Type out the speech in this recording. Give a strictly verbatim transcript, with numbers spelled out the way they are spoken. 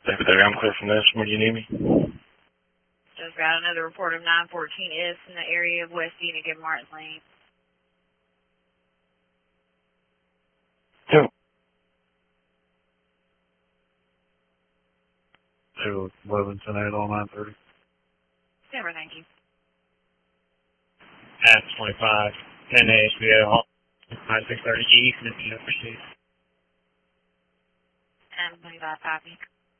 David there, I'm clear from this. Where do you need me? Just got another report of nine fourteen S in the area of West Utica, Martin Lane. Two. Two, eleven, ten, eight, all nine thirty. Never, thank you. At twenty-five, ten A H B O, five six thirty East, Mississippi. And twenty-five, copy.